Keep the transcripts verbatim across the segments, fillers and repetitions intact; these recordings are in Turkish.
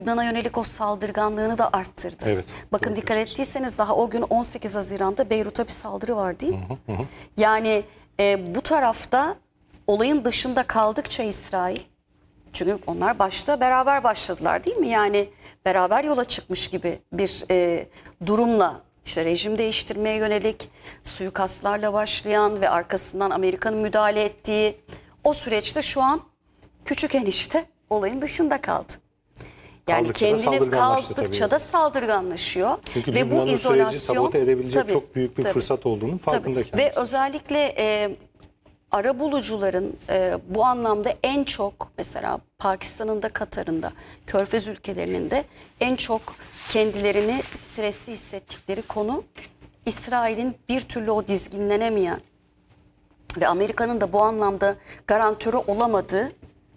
Lübnan'a yönelik o saldırganlığını da arttırdı. Evet, Bakın doğru dikkat diyorsunuz. ettiyseniz daha o gün on sekiz Haziran'da Beyrut'a bir saldırı var değil mi? Hı hı. Yani e, bu tarafta olayın dışında kaldıkça İsrail, çünkü onlar başta beraber başladılar değil mi? Yani beraber yola çıkmış gibi bir e, durumla işte rejim değiştirmeye yönelik suikastlarla başlayan ve arkasından Amerika'nın müdahale ettiği o süreçte şu an küçük enişte olayın dışında kaldı. Yani Kaldıkça da kendini saldırganlaştı kaldıkça tabii. da saldırganlaşıyor. Çünkü ve bu Lübnan'ın süreci izolasyon sabote edebilecek tabii, çok büyük bir tabii, fırsat olduğunun farkında tabii. kendisi. Ve özellikle e, arabulucuların e, bu anlamda en çok, mesela Pakistan'ın da Katar'ın da Körfez ülkelerinin de en çok kendilerini stresli hissettikleri konu İsrail'in bir türlü o dizginlenemeyen ve Amerika'nın da bu anlamda garantörü olamadığı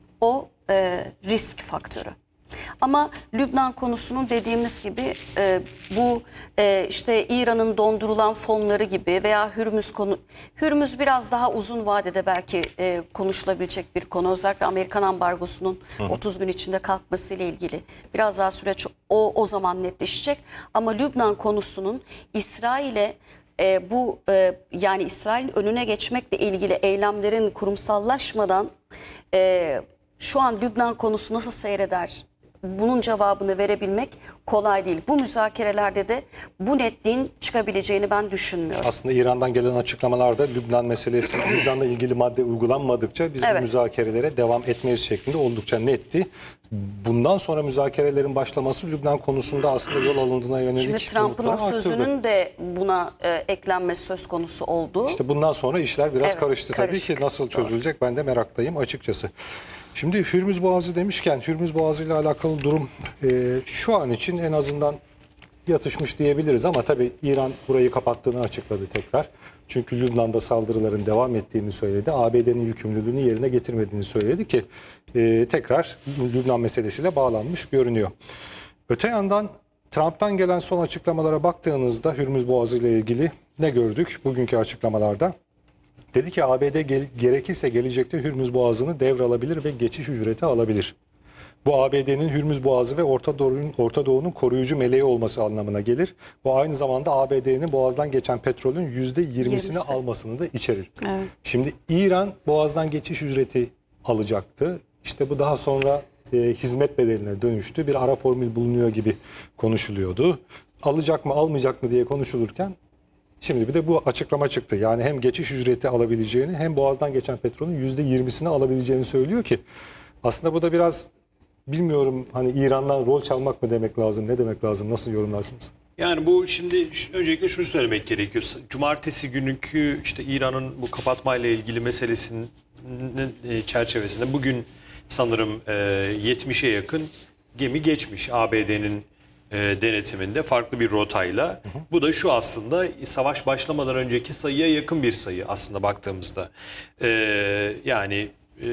o e, risk faktörü. Ama Lübnan konusunun dediğimiz gibi e, bu e, işte İran'ın dondurulan fonları gibi veya Hürmüz konu, Hürmüz biraz daha uzun vadede belki e, konuşulabilecek bir konu. Özellikle Amerikan ambargosunun hı hı. otuz gün içinde kalkmasıyla ilgili biraz daha süreç o, o zaman netleşecek. Ama Lübnan konusunun İsrail'e e, bu e, yani İsrail'in önüne geçmekle ilgili eylemlerin kurumsallaşmadan e, şu an Lübnan konusu nasıl seyreder? Bunun cevabını verebilmek kolay değil. Bu müzakerelerde de bu netliğin çıkabileceğini ben düşünmüyorum. Aslında İran'dan gelen açıklamalarda Lübnan meselesi, Lübnan'la ilgili madde uygulanmadıkça biz Evet. bu müzakerelere devam etmeyiz şeklinde oldukça netti. Bundan sonra müzakerelerin başlaması Lübnan konusunda aslında yol alındığına yönelik Şimdi Trump'ın o umutları sözünün arttırdı. de buna e, eklenmesi söz konusu oldu. İşte bundan sonra işler biraz Evet, karıştı tabii karışık. ki. Nasıl çözülecek ben de meraktayım açıkçası. Şimdi Hürmüz Boğazı demişken Hürmüz Boğazı ile alakalı durum e, şu an için en azından yatışmış diyebiliriz ama tabii İran burayı kapattığını açıkladı tekrar. Çünkü Lübnan'da saldırıların devam ettiğini söyledi. A B D'nin yükümlülüğünü yerine getirmediğini söyledi ki e, tekrar Lübnan meselesiyle bağlanmış görünüyor. Öte yandan Trump'tan gelen son açıklamalara baktığınızda Hürmüz Boğazı ile ilgili ne gördük bugünkü açıklamalarda? Dedi ki A B D gel- gerekirse gelecekte Hürmüz Boğazı'nı devralabilir ve geçiş ücreti alabilir. Bu A B D'nin Hürmüz Boğazı ve Orta Doğu'nun Orta Doğu'nun koruyucu meleği olması anlamına gelir. Bu aynı zamanda A B D'nin Boğaz'dan geçen petrolün yüzde yirmisini yirmisi. almasını da içerir. Evet. Şimdi İran Boğaz'dan geçiş ücreti alacaktı. İşte bu daha sonra e, hizmet bedeline dönüştü. Bir ara formül bulunuyor gibi konuşuluyordu. Alacak mı almayacak mı diye konuşulurken şimdi bir de bu açıklama çıktı. Yani hem geçiş ücreti alabileceğini hem Boğaz'dan geçen petrolün yüzde yirmisini alabileceğini söylüyor ki aslında bu da biraz bilmiyorum hani İran'dan rol çalmak mı demek lazım, ne demek lazım, nasıl yorumlarsınız? Yani bu şimdi öncelikle şunu söylemek gerekiyor. Cumartesi gününkü işte İran'ın bu kapatmayla ilgili meselesinin çerçevesinde bugün sanırım yetmişe yakın gemi geçmiş A B D'nin denetiminde farklı bir rotayla. Hı hı. Bu da şu aslında savaş başlamadan önceki sayıya yakın bir sayı aslında baktığımızda. Ee, yani e,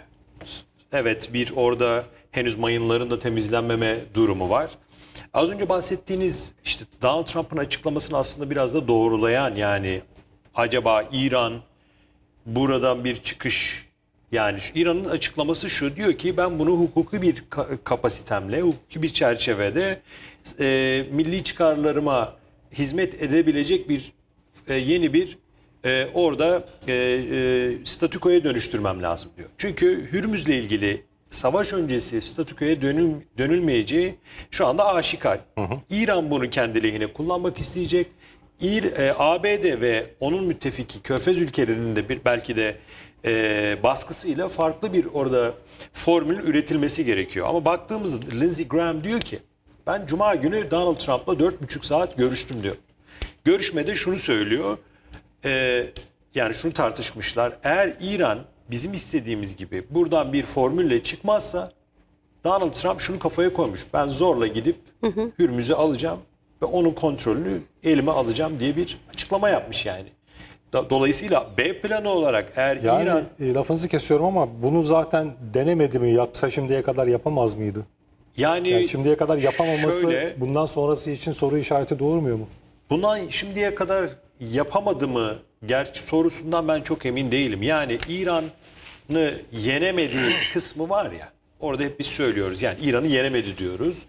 evet bir orada henüz mayınların da temizlenmeme durumu var. Az önce bahsettiğiniz işte Donald Trump'ın açıklamasını aslında biraz da doğrulayan yani acaba İran buradan bir çıkış yani İran'ın açıklaması şu diyor ki ben bunu hukuki bir kapasitemle hukuki bir çerçevede e, milli çıkarlarıma hizmet edebilecek bir e, yeni bir e, orada e, e, statükoya dönüştürmem lazım diyor. Çünkü Hürmüz'le ilgili savaş öncesi statükoya dönül, dönülmeyeceği şu anda aşikar. Hı hı. İran bunu kendi lehine kullanmak isteyecek. İr, e, A B D ve onun müttefiki Körfez ülkelerinin de bir belki de e, baskısıyla farklı bir orada formül üretilmesi gerekiyor. Ama baktığımızda Lindsey Graham diyor ki ben Cuma günü Donald Trump'la dört buçuk saat görüştüm diyor. Görüşmede şunu söylüyor. E, yani şunu tartışmışlar. Eğer İran bizim istediğimiz gibi buradan bir formülle çıkmazsa Donald Trump şunu kafaya koymuş. Ben zorla gidip Hürmüz'ü alacağım ve onun kontrolünü elime alacağım diye bir açıklama yapmış yani. Dolayısıyla B planı olarak eğer yani, İran... E, lafınızı kesiyorum ama bunu zaten denemedi mi? Yapsa şimdiye kadar yapamaz mıydı? Yani, yani şimdiye kadar yapamaması şöyle, bundan sonrası için soru işareti doğurmuyor mu? Bundan şimdiye kadar yapamadı mı? Gerçi sorusundan ben çok emin değilim. Yani İran'ı yenemediği kısmı var ya. Orada hep biz söylüyoruz. Yani İran'ı yenemedi diyoruz.